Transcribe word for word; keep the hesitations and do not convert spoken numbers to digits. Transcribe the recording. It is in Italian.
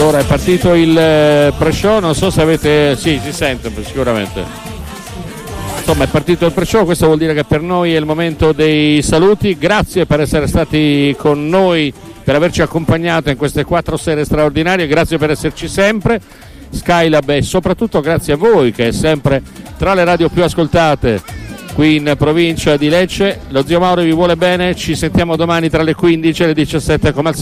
Allora è partito il pre-show, non so se avete... sì, si sente sicuramente. Insomma è partito il pre-show, questo vuol dire che per noi è il momento dei saluti. Grazie per essere stati con noi, per averci accompagnato in queste quattro sere straordinarie, grazie per esserci sempre. Skylab e soprattutto grazie a voi che è sempre tra le radio più ascoltate qui in provincia di Lecce. Lo zio Mauro vi vuole bene, ci sentiamo domani tra le quindici e le diciassette come al solito.